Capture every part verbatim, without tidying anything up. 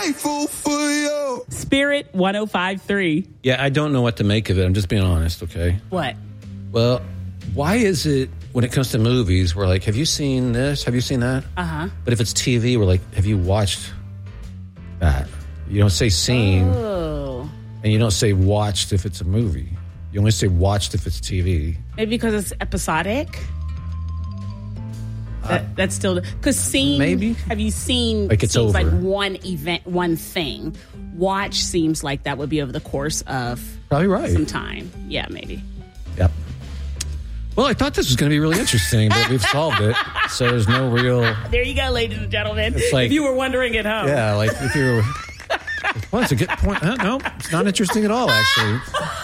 grateful for you. Spirit one oh five point three. Yeah, I don't know what to make of it. I'm just being honest, okay? What? Well, why is it when it comes to movies, we're like, have you seen this? Have you seen that? Uh-huh. But if it's T V, we're like, have you watched that? You don't say seen, Oh. and you don't say watched if it's a movie. You only say watched if it's T V. Maybe because it's episodic? Uh, that, that's still... Because seen... Maybe. Have you seen... Like it's seems over. like one event, one thing. Watch seems like that would be over the course of... Probably right. Some time. Yeah, maybe. Yep. Well, I thought this was going to be really interesting, but we've solved it. So there's no real... There you go, ladies and gentlemen. It's like, if you were wondering at home. Yeah, like if you were... Well, it's a good point. Huh? No, it's not interesting at all, actually.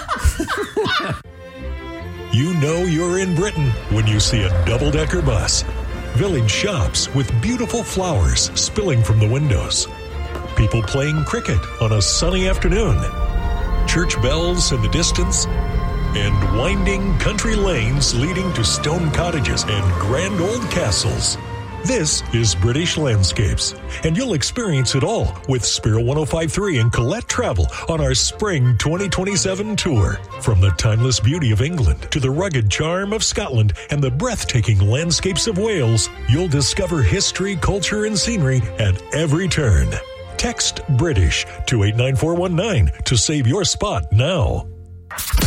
You know you're in Britain when you see a double-decker bus. Village shops with beautiful flowers spilling from the windows. People playing cricket on a sunny afternoon. Church bells in the distance. And winding country lanes leading to stone cottages and grand old castles. This is British Landscapes, and you'll experience it all with Spirit one oh five point three and Colette Travel on our Spring twenty twenty-seven tour. From the timeless beauty of England to the rugged charm of Scotland and the breathtaking landscapes of Wales, you'll discover history, culture, and scenery at every turn. Text BRITISH to eight nine four one nine to save your spot now.